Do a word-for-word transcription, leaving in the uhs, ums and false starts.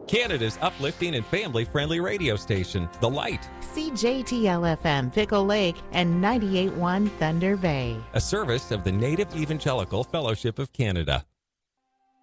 Canada's uplifting and family-friendly radio station, The Light. C J T L F M Pickle Lake and ninety-eight point one Thunder Bay. A service of the Native Evangelical Fellowship of Canada.